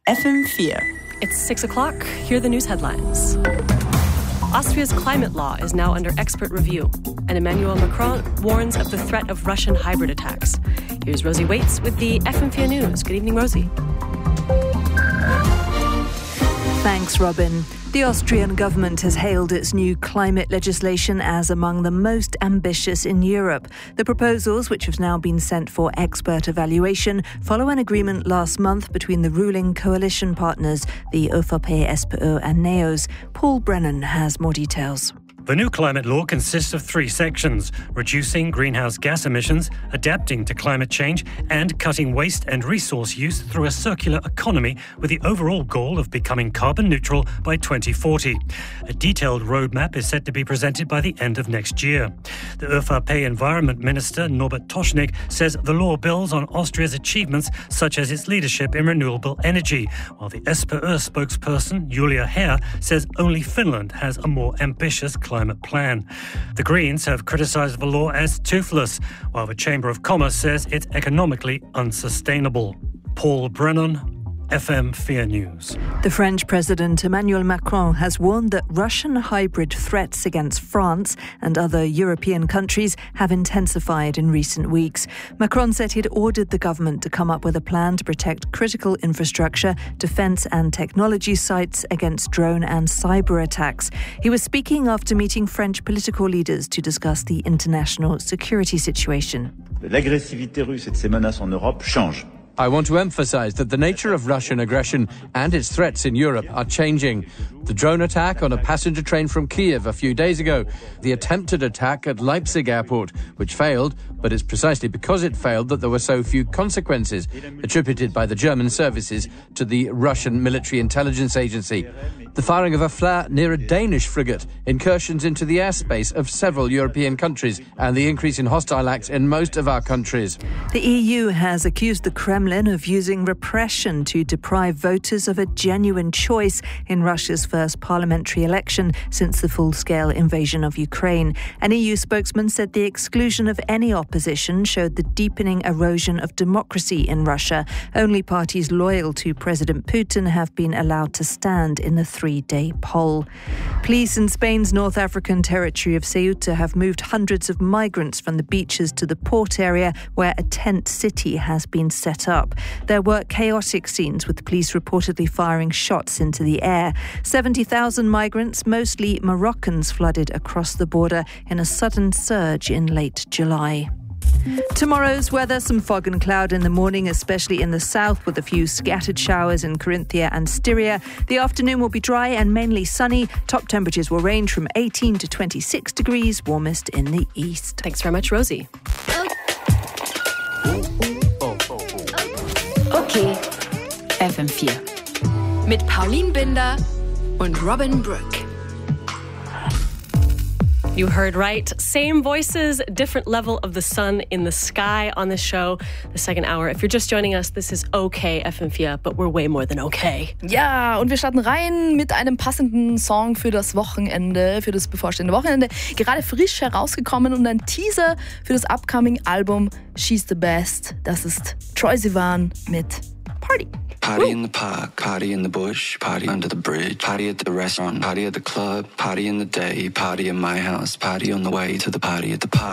FM4. It's 6 o'clock. Here are the news headlines. Austria's climate law is now under expert review, and Emmanuel Macron warns of the threat of Russian hybrid attacks. Here's Rosie Waits with the FM4 News. Good evening, Rosie. Thanks, Robin. The Austrian government has hailed its new climate legislation as among the most ambitious in Europe. The proposals, which have now been sent for expert evaluation, follow an agreement last month between the ruling coalition partners, the ÖVP, SPÖ and NEOS. Paul Brennan has more details. The new climate law consists of 3 sections: reducing greenhouse gas emissions, adapting to climate change, and cutting waste and resource use through a circular economy, with the overall goal of becoming carbon neutral by 2040. A detailed roadmap is set to be presented by the end of next year. The ÖVP Environment Minister Norbert Toschnig says the law builds on Austria's achievements, such as its leadership in renewable energy, while the SPÖ spokesperson Julia Herr says only Finland has a more ambitious climate plan. The Greens have criticised the law as toothless, while the Chamber of Commerce says it's economically unsustainable. Paul Brennan, FM4 News. The French President Emmanuel Macron has warned that Russian hybrid threats against France and other European countries have intensified in recent weeks. Macron said he'd ordered the government to come up with a plan to protect critical infrastructure, defence and technology sites against drone and cyber attacks. He was speaking after meeting French political leaders to discuss the international security situation. L'agressivité russe et de ses menaces en Europe change. I want to emphasize that the nature of Russian aggression and its threats in Europe are changing. The drone attack on a passenger train from Kiev a few days ago, the attempted attack at Leipzig airport, which failed, but it's precisely because it failed that there were so few consequences, attributed by the German services to the Russian military intelligence agency. The firing of a flare near a Danish frigate, incursions into the airspace of several European countries, and the increase in hostile acts in most of our countries. The EU has accused the Kremlin of using repression to deprive voters of a genuine choice in Russia's first parliamentary election since the full-scale invasion of Ukraine. An EU spokesman said the exclusion of any opposition showed the deepening erosion of democracy in Russia. Only parties loyal to President Putin have been allowed to stand in the 3-day poll. Police in Spain's North African territory of Ceuta have moved hundreds of migrants from the beaches to the port area where a tent city has been set up. There were chaotic scenes with police reportedly firing shots into the air. 70,000 migrants, mostly Moroccans, flooded across the border in a sudden surge in late July. Tomorrow's weather, some fog and cloud in the morning, especially in the south, with a few scattered showers in Carinthia and Styria. The afternoon will be dry and mainly sunny. Top temperatures will range from 18 to 26 degrees, warmest in the east. Thanks very much, Rosie. Okay, FM4. Mit Pauline Binder und Robin Brooke. You heard right. Same voices, different level of the sun in the sky on this show. The second hour. If you're just joining us, this is okay FM4, but we're way more than okay. Ja, und wir starten rein mit einem passenden Song für das Wochenende, für das bevorstehende Wochenende. Gerade frisch herausgekommen und ein Teaser für das upcoming Album She's the Best. Das ist Troye Sivan mit Party. Party in the park, party in the bush, party under the bridge, party at the restaurant, party at the club, party in the day, party in my house, party on the way to the party at the park.